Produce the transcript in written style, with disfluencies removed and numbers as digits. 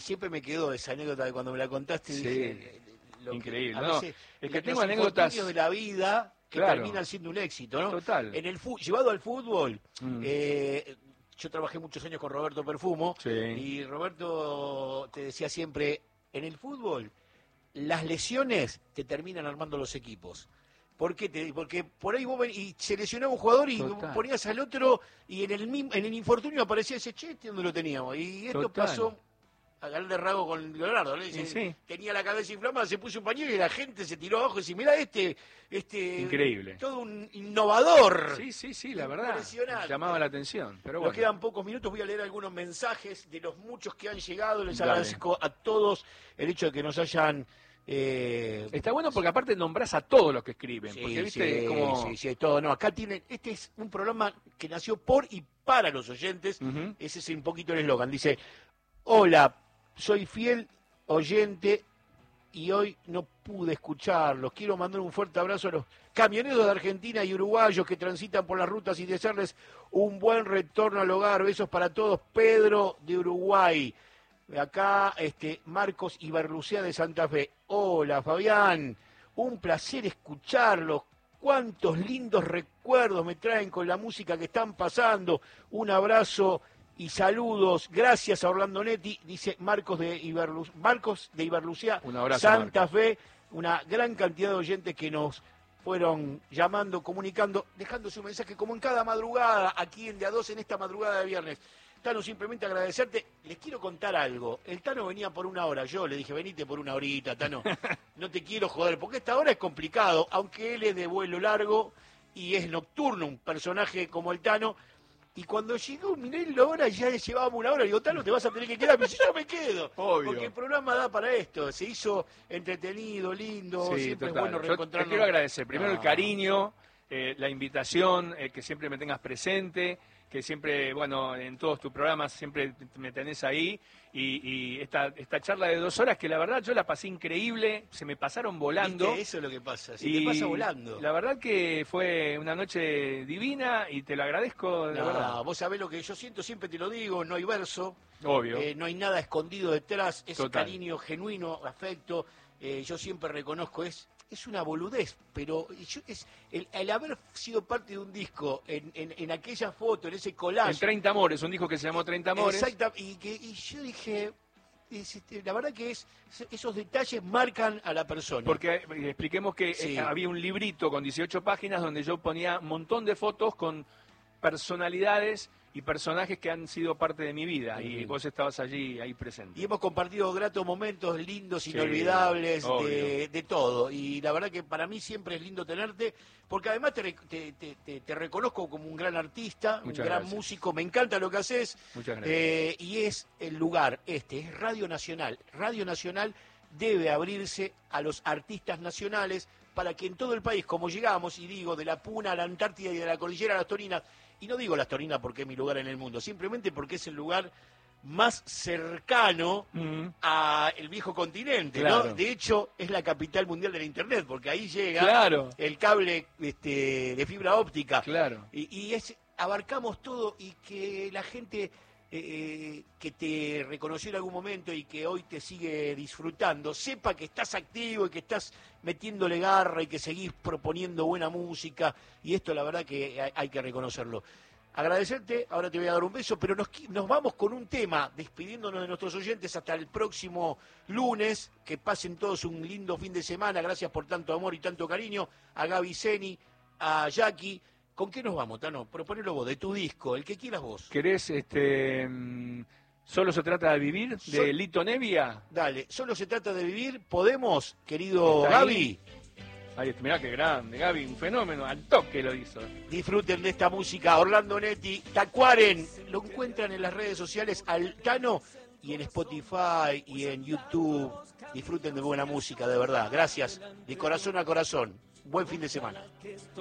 siempre me quedó esa anécdota de cuando me la contaste. Sí, dije, increíble. A veces, es que tengo los anécdotas infortunios de la vida que claro, terminan siendo un éxito, ¿no? Total. Llevado al fútbol, yo trabajé muchos años con Roberto Perfumo, Sí. y Roberto te decía siempre, en el fútbol, las lesiones te terminan armando los equipos. ¿Por qué? Porque por ahí vos y se lesionaba un jugador y Total. ponías al otro y en el infortunio aparecía ese donde lo teníamos. Y esto Total. pasó a grande rasgo con Leonardo, ¿no? Dice, Sí. tenía la cabeza inflamada, se puso un pañuelo y la gente se tiró abajo y dice, mirá increíble. Todo un innovador. Sí, la verdad. Impresionante. Llamaba la atención. Pero Nos bueno. quedan pocos minutos, voy a leer algunos mensajes de los muchos que han llegado. Les Dale. agradezco a todos el hecho de que nos hayan... Está bueno porque aparte nombrás a todos los que escriben. Porque viste como... Sí, todo. No, acá tienen... Este es un programa que nació por y para los oyentes. Ujú. Ese es un poquito el eslogan. Dice, hola, soy fiel oyente y hoy no pude escucharlos. Quiero mandar un fuerte abrazo a los camioneros de Argentina y uruguayos que transitan por las rutas y desearles un buen retorno al hogar. Besos para todos. Pedro de Uruguay. Acá Marcos Ibarlucea de Santa Fe. Hola, Fabián. Un placer escucharlos. Cuántos lindos recuerdos me traen con la música que están pasando. Un abrazo y saludos. Gracias a Orlando Netti, dice Marcos de Ibarlucea, Un abrazo, Santa Marcos. Fe. Una gran cantidad de oyentes que nos fueron llamando, comunicando, dejando su mensaje como en cada madrugada, aquí en De a Dos, en esta madrugada de viernes. Tano, simplemente agradecerte. Les quiero contar algo. El Tano venía por 1 hora. Yo le dije, venite por 1 horita, Tano. No te quiero joder, porque esta hora es complicado, aunque él es de vuelo largo y es nocturno, un personaje como el Tano. Y cuando llegó, miré la hora, ya llevábamos 1 hora. Digo, Tano, te vas a tener que quedar. Me dice, yo me quedo. Obvio. Porque el programa da para esto. Se hizo entretenido, lindo. Sí, siempre total. es bueno Yo reencontrarnos. te quiero agradecer. Primero No. el cariño, la invitación, que siempre me tengas presente, que siempre, bueno, en todos tus programas siempre me tenés ahí. Y esta charla de 2 horas que la verdad yo la pasé increíble, se me pasaron volando. ¿Viste? Eso es lo que pasa, se te pasa volando. La verdad que fue una noche divina y te lo agradezco, de verdad. Vos sabés lo que yo siento, siempre te lo digo, no hay verso. Obvio. No hay nada escondido detrás, es Total. cariño genuino, afecto. Yo siempre reconozco, es una boludez, pero el haber sido parte de un disco, en aquella foto, en ese collage. En 30 Amores, un disco que se llamó 30 Amores. Exacto, y yo dije, la verdad que esos detalles marcan a la persona. Porque expliquemos que Sí. había un librito con 18 páginas donde yo ponía un montón de fotos con personalidades y personajes que han sido parte de mi vida. Y vos estabas allí, ahí presente. Y hemos compartido gratos momentos, lindos, Sí, inolvidables, obvio. de todo. Y la verdad que para mí siempre es lindo tenerte, porque además te reconozco como un gran artista, Muchas un gran gracias. músico, me encanta lo que haces. Muchas gracias. Y es el lugar, es Radio Nacional. Radio Nacional debe abrirse a los artistas nacionales para que en todo el país, como llegamos, y digo, de la Puna a la Antártida y de la Cordillera a las Torinas, y no digo las Torinas porque es mi lugar en el mundo, simplemente porque es el lugar más cercano al viejo continente, Claro. ¿no? De hecho, es la capital mundial de la Internet, porque ahí llega Claro. el cable de fibra óptica. Claro. Y abarcamos todo y que la gente que te reconoció en algún momento y que hoy te sigue disfrutando, sepa que estás activo y que estás metiéndole garra y que seguís proponiendo buena música, y esto la verdad que hay que reconocerlo. Agradecerte, ahora te voy a dar un beso, pero nos vamos con un tema, despidiéndonos de nuestros oyentes hasta el próximo lunes. Que pasen todos un lindo fin de semana, gracias por tanto amor y tanto cariño, a Gaby Zeni, a Jackie. ¿Con qué nos vamos, Tano? Proponelo vos, de tu disco, el que quieras vos. ¿Querés Solo se trata de vivir, de Lito Nevia? Dale, solo se trata de vivir, ¿podemos, querido ¿Está Gaby? ahí? Ahí está, mirá qué grande, Gaby, un fenómeno, al toque lo hizo. Disfruten de esta música, Orlando Netti, Tacuaren, lo encuentran en las redes sociales al Tano y en Spotify y en YouTube. Disfruten de buena música, de verdad. Gracias, de corazón a corazón. Buen fin de semana.